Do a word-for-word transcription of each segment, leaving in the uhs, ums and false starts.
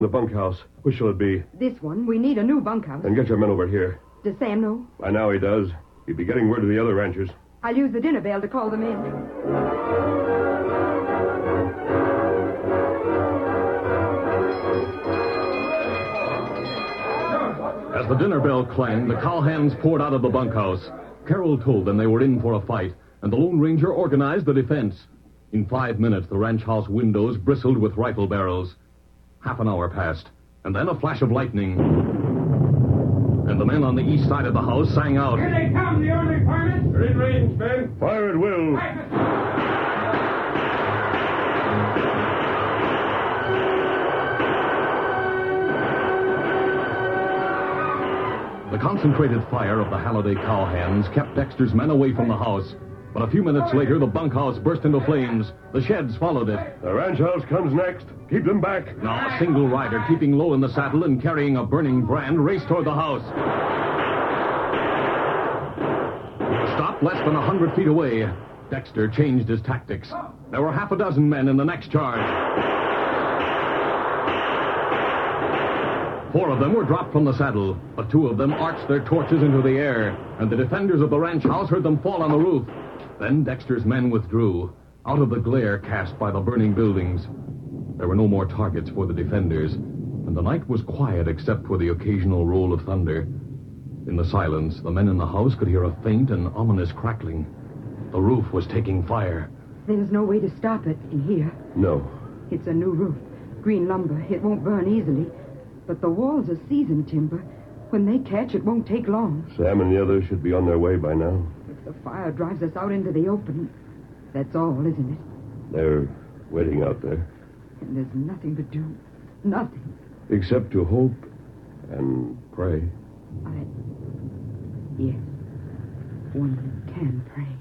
The bunkhouse. Which shall it be? This one. We need a new bunkhouse. Then get your men over here. Does Sam know? By now he does. He'd be getting word to the other ranchers. I'll use the dinner bell to call them in. As the dinner bell clanged, the cowhands poured out of the bunkhouse. Carroll told them they were in for a fight, and the Lone Ranger organized the defense. In five minutes, the ranch house windows bristled with rifle barrels. Half an hour passed, and then a flash of lightning. And the men on the east side of the house sang out. Here they come, the orderly varmints. They're in range, men. Fire at will. The concentrated fire of the Halliday cowhands kept Dexter's men away from the house. But a few minutes later, the bunkhouse burst into flames. The sheds followed it. The ranch house comes next. Keep them back. Now, a single rider, keeping low in the saddle and carrying a burning brand, raced toward the house. Stopped less than a hundred feet away. Dexter changed his tactics. There were half a dozen men in the next charge. Four of them were dropped from the saddle, but two of them arched their torches into the air, and the defenders of the ranch house heard them fall on the roof. Then Dexter's men withdrew, out of the glare cast by the burning buildings. There were no more targets for the defenders, and the night was quiet except for the occasional roll of thunder. In the silence, the men in the house could hear a faint and ominous crackling. The roof was taking fire. There's no way to stop it in here. No. It's a new roof. Green lumber. It won't burn easily. But the walls are seasoned timber. When they catch, it won't take long. Sam and the others should be on their way by now. If the fire drives us out into the open, that's all, isn't it? They're waiting out there. And there's nothing to do. Nothing. Except to hope and pray. I... Yes. One can pray.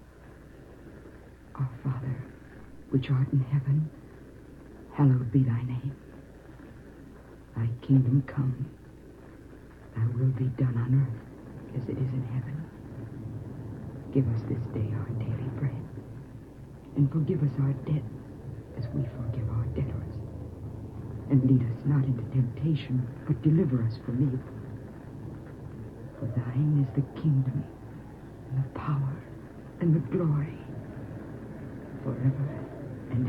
Our Father, which art in heaven, hallowed be thy name. Thy kingdom come. Thy will be done on earth as it is in heaven. Give us this day our daily bread. And forgive us our debts as we forgive our debtors. And lead us not into temptation, but deliver us from evil. For thine is the kingdom, and the power, and the glory, forever